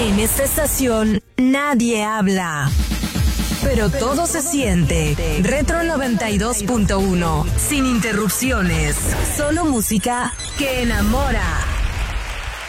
En esta estación nadie habla, pero todo se siente. Retro 92.1, sin interrupciones, solo música que enamora.